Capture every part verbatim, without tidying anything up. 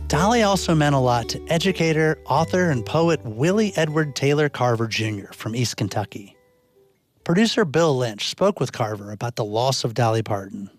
Dolly also meant a lot to educator, author, and poet Willie Edward Taylor Carver Junior from East Kentucky. Producer Bill Lynch spoke with Carver about the loss of Dolly Parton.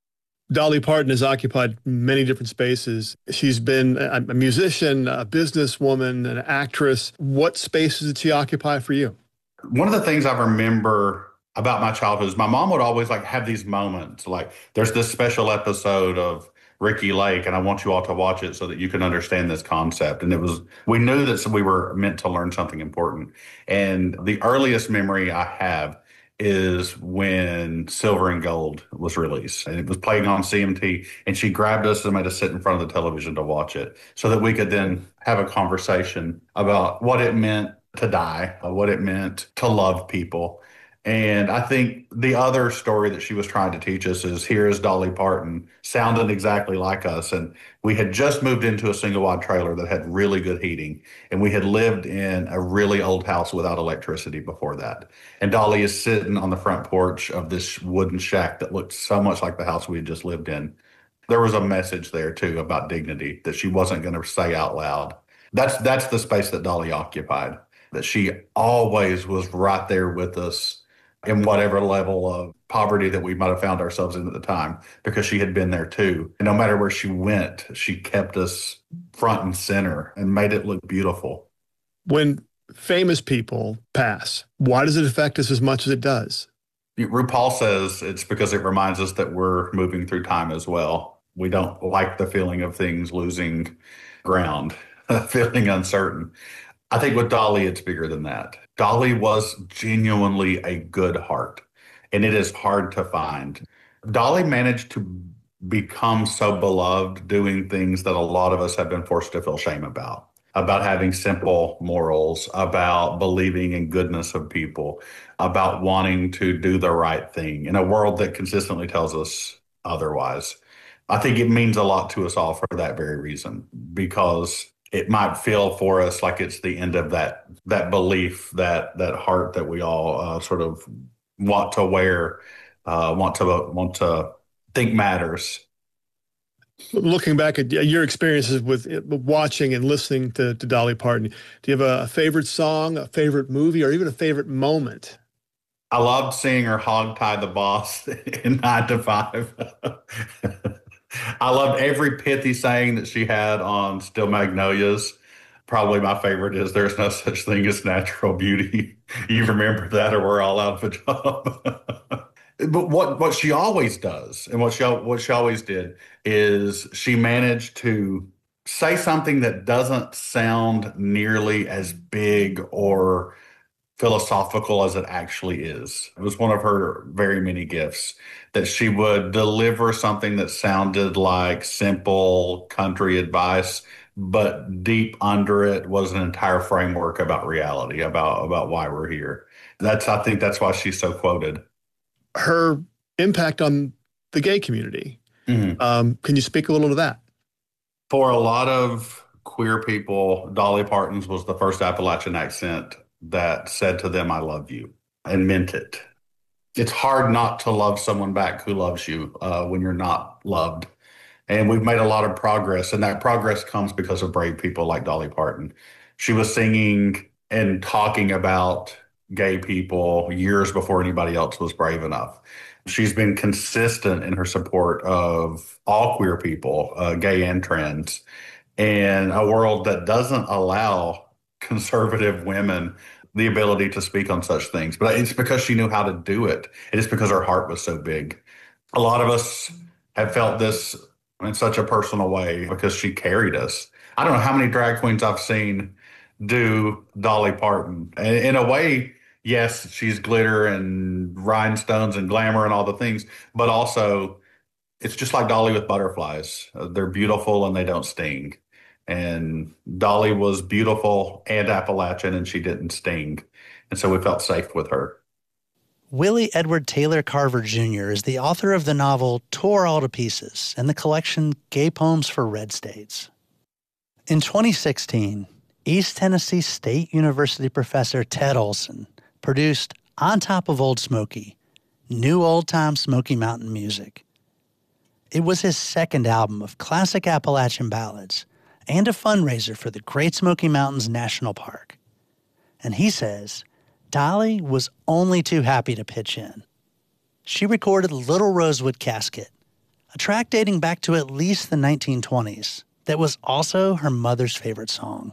Dolly Parton has occupied many different spaces. She's been a, a musician, a businesswoman, an actress. What spaces did she occupy for you? One of the things I remember about my childhood is my mom would always like have these moments. Like there's this special episode of Ricky Lake, and I want you all to watch it so that you can understand this concept. And it was, we knew that we were meant to learn something important. And the earliest memory I have is when Silver and Gold was released, and it was playing on C M T, and she grabbed us and made us sit in front of the television to watch it so that we could then have a conversation about what it meant to die, what it meant to love people. And I think the other story that she was trying to teach us is here is Dolly Parton, sounding exactly like us. And we had just moved into a single wide trailer that had really good heating. And we had lived in a really old house without electricity before that. And Dolly is sitting on the front porch of this wooden shack that looked so much like the house we had just lived in. There was a message there, too, about dignity that she wasn't going to say out loud. That's, that's the space that Dolly occupied, that she always was right there with us in whatever level of poverty that we might have found ourselves in at the time, because she had been there too. And no matter where she went, she kept us front and center and made it look beautiful. When famous people pass, why does it affect us as much as it does? RuPaul says it's because it reminds us that we're moving through time as well. We don't like the feeling of things losing ground, feeling uncertain. I think with Dolly, it's bigger than that. Dolly was genuinely a good heart, and it is hard to find. Dolly managed to become so beloved doing things that a lot of us have been forced to feel shame about, about having simple morals, about believing in goodness of people, about wanting to do the right thing in a world that consistently tells us otherwise. I think it means a lot to us all for that very reason, because it might feel for us like it's the end of that that belief, that that heart that we all uh, sort of want to wear, uh, want to want to think matters. Looking back at your experiences with watching and listening to, to Dolly Parton, do you have a favorite song, a favorite movie, or even a favorite moment? I loved seeing her hogtie the boss in nine to five. I loved every pithy saying that she had on Still Magnolias. Probably my favorite is there's no such thing as natural beauty. You remember that, or we're all out of a job. But what, what she always does, and what she, what she always did, is she managed to say something that doesn't sound nearly as big or philosophical as it actually is. It was one of her very many gifts, that she would deliver something that sounded like simple country advice, but deep under it was an entire framework about reality, about, about why we're here. That's, I think that's why she's so quoted. Her impact on the gay community. Mm-hmm. Um, can you speak a little to that? For a lot of queer people, Dolly Parton's was the first Appalachian accent that said to them, I love you, and meant it. It's hard not to love someone back who loves you uh, when you're not loved. And we've made a lot of progress, and that progress comes because of brave people like Dolly Parton. She was singing and talking about gay people years before anybody else was brave enough. She's been consistent in her support of all queer people, uh, gay and trans, in a world that doesn't allow conservative women the ability to speak on such things. But it's because she knew how to do it. It is because her heart was so big. A lot of us have felt this in such a personal way because she carried us. I don't know how many drag queens I've seen do Dolly Parton. In a way, yes, she's glitter and rhinestones and glamour and all the things, but also it's just like Dolly with butterflies. They're beautiful and they don't sting. And Dolly was beautiful and Appalachian, and she didn't sting. And so we felt safe with her. Willie Edward Taylor Carver Junior is the author of the novel Tore All to Pieces and the collection Gay Poems for Red States. In twenty sixteen, East Tennessee State University professor Ted Olson produced On Top of Old Smoky, New Old-Time Smoky Mountain Music. It was his second album of classic Appalachian ballads, and a fundraiser for the Great Smoky Mountains National Park. And he says Dolly was only too happy to pitch in. She recorded Little Rosewood Casket, a track dating back to at least the nineteen twenties that was also her mother's favorite song.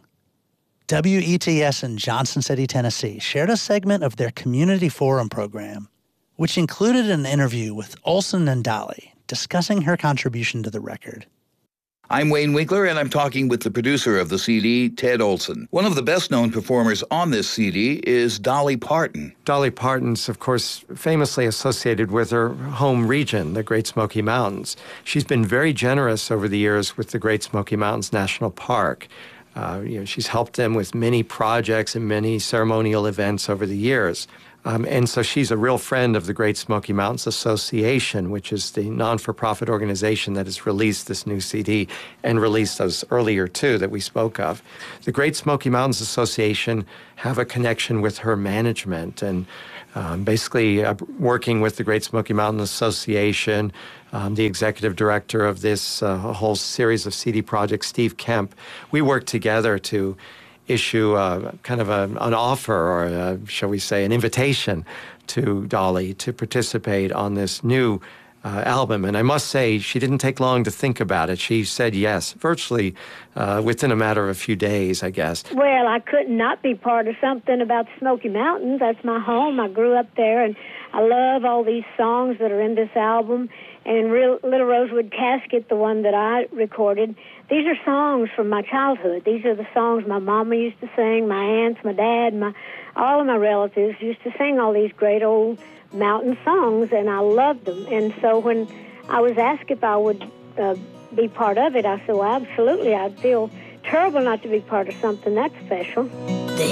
W E T S in Johnson City, Tennessee shared a segment of their community forum program, which included an interview with Olson and Dolly discussing her contribution to the record. I'm Wayne Winkler, and I'm talking with the producer of the C D, Ted Olson. One of the best-known performers on this C D is Dolly Parton. Dolly Parton's, of course, famously associated with her home region, the Great Smoky Mountains. She's been very generous over the years with the Great Smoky Mountains National Park. Uh, you know, she's helped them with many projects and many ceremonial events over the years. Um, and so she's a real friend of the Great Smoky Mountains Association, which is the non-for-profit organization that has released this new C D and released those earlier, too, that we spoke of. The Great Smoky Mountains Association have a connection with her management and um, basically uh, working with the Great Smoky Mountains Association, um, the executive director of this uh, whole series of C D projects, Steve Kemp. We work together to issue uh, kind of a, an offer or, a, shall we say, an invitation to Dolly to participate on this new uh, album. And I must say, she didn't take long to think about it. She said yes, virtually uh, within a matter of a few days, I guess. Well, I could not be part of something about the Smoky Mountains. That's my home. I grew up there, and I love all these songs that are in this album. And Real, Little Rosewood Casket, the one that I recorded, these are songs from my childhood. These are the songs my mama used to sing, my aunts, my dad, my all of my relatives used to sing all these great old mountain songs, and I loved them. And so when I was asked if I would uh, be part of it, I said, well, absolutely. I'd feel terrible not to be part of something that special.